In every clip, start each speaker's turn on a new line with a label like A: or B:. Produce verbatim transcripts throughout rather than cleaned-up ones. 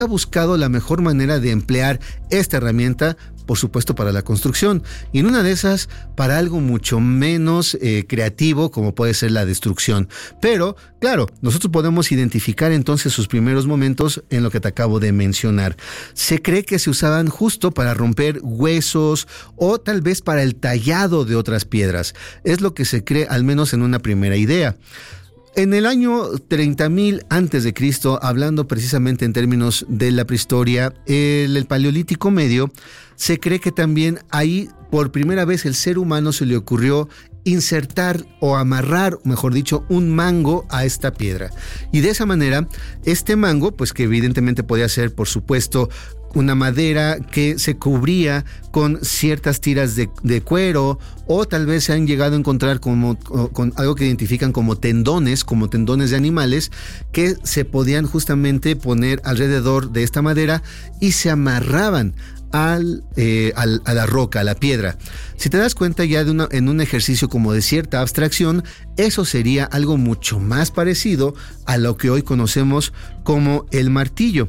A: ha buscado la mejor manera de emplear esta herramienta, por supuesto, para la construcción, y en una de esas para algo mucho menos eh, creativo, como puede ser la destrucción. Pero, claro, nosotros podemos identificar entonces sus primeros momentos en lo que te acabo de mencionar. Se cree que se usaban justo para romper huesos o tal vez para el tallado de otras piedras. Es lo que se cree, al menos en una primera idea. En el año treinta mil antes de Cristo, hablando precisamente en términos de la prehistoria, el, el Paleolítico Medio, se cree que también ahí por primera vez el ser humano se le ocurrió insertar o amarrar, mejor dicho, un mango a esta piedra. Y de esa manera, este mango, pues que evidentemente podía ser, por supuesto, una madera que se cubría con ciertas tiras de, de cuero, o tal vez se han llegado a encontrar como, con algo que identifican como tendones, como tendones de animales, que se podían justamente poner alrededor de esta madera y se amarraban Al, eh, al, a la roca, a la piedra. Si te das cuenta ya de una, en un ejercicio como de cierta abstracción, eso sería algo mucho más parecido a lo que hoy conocemos como el martillo.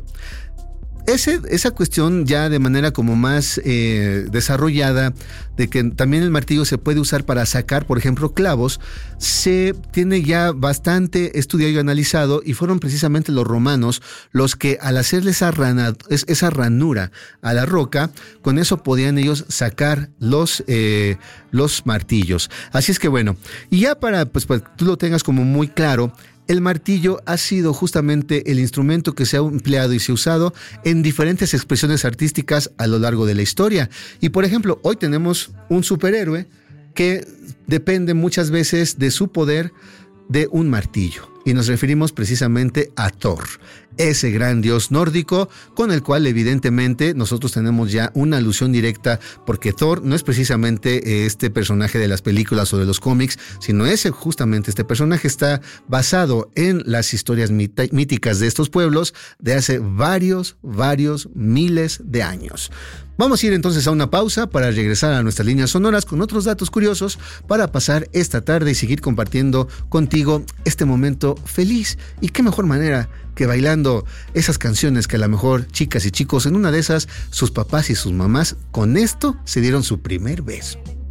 A: Ese, esa cuestión ya de manera como más eh, desarrollada, de que también el martillo se puede usar para sacar, por ejemplo, clavos, se tiene ya bastante estudiado y analizado, y fueron precisamente los romanos los que, al hacerle esa, rana, esa ranura a la roca, con eso podían ellos sacar los, eh, los martillos. Así es que bueno, y ya para, pues, para que tú lo tengas como muy claro, el martillo ha sido justamente el instrumento que se ha empleado y se ha usado en diferentes expresiones artísticas a lo largo de la historia. Y por ejemplo, hoy tenemos un superhéroe que depende muchas veces de su poder de un martillo. Y nos referimos precisamente a Thor, ese gran dios nórdico con el cual evidentemente nosotros tenemos ya una alusión directa, porque Thor no es precisamente este personaje de las películas o de los cómics, sino ese justamente este personaje está basado en las historias mit- míticas de estos pueblos de hace varios, varios miles de años. Vamos a ir entonces a una pausa para regresar a nuestras líneas sonoras con otros datos curiosos para pasar esta tarde y seguir compartiendo contigo este momento feliz. Y qué mejor manera que bailando esas canciones que a lo mejor chicas y chicos, en una de esas sus papás y sus mamás con esto se dieron su primer beso.